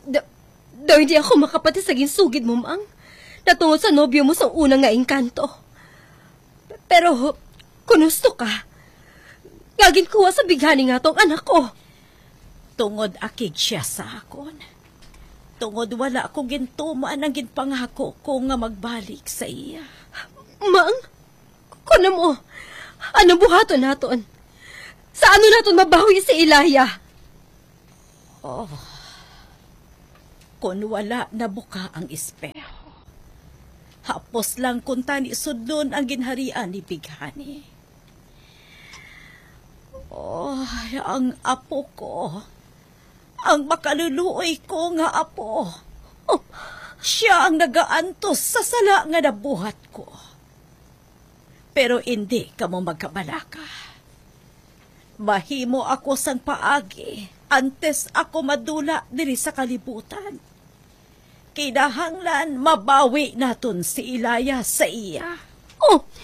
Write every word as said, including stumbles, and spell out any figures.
Da, daw hindi ako makapati sa ginsugid mo, Mang. Natungod sa nobyo mo sa unang nga engkanto. Pero, kung gusto ka, ngagin kuha sa bighani nga tong anak ko. Tungod akig siya sa akon. Tungod wala ko gintumaan ang ginpangako ko nga magbalik sa iya. Mang, kuno mo, anong buhaton naton? Sa ano naton mabawi si Ilaya? Oh, kung wala na buka ang espeho, hapos lang kung tani sudlon ang ginharian ni Bighani. Oh, ang apo ko, ang makaluluoy ko nga apo, oh, siya ang nagaantos sa sala nga nabuhat ko. Pero hindi ka mo magkabalaka. Mahimo ako sang paagi antes ako madula diri sa kalibutan. Kinahanglan mabawi naton si Ilaya sa iya. Oh,